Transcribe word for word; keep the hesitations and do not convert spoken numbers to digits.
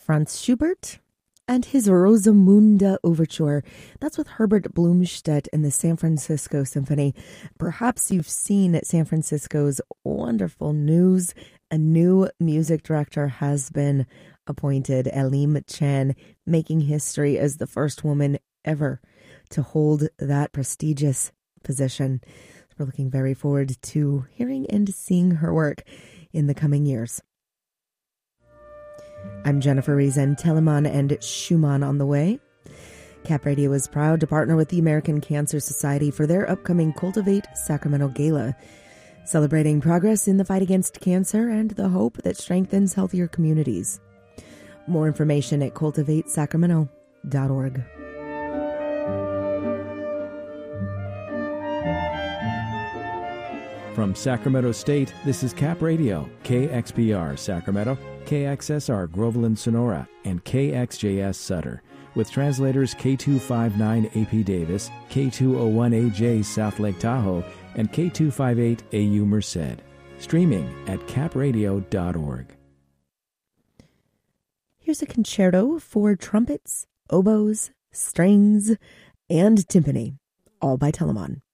Franz Schubert and his Rosamunde Overture. That's with Herbert Blomstedt and the San Francisco Symphony. Perhaps you've seen San Francisco's wonderful news. A new music director has been appointed, Elim Chan, making history as the first woman ever to hold that prestigious position. We're looking very forward to hearing and seeing her work in the coming years. I'm Jennifer Reason. Telemann and Schumann on the way. Cap Radio is proud to partner with the American Cancer Society for their upcoming Cultivate Sacramento Gala, celebrating progress in the fight against cancer and the hope that strengthens healthier communities. More information at cultivate sacramento dot org. From Sacramento State, this is Cap Radio, K X P R Sacramento, K X S R Groveland Sonora, and K X J S Sutter, with translators K two fifty-nine A P Davis, K two oh one A J South Lake Tahoe, and K two fifty-eight A U Merced. Streaming at cap radio dot org. Here's a concerto for trumpets, oboes, strings, and timpani, all by Telemann.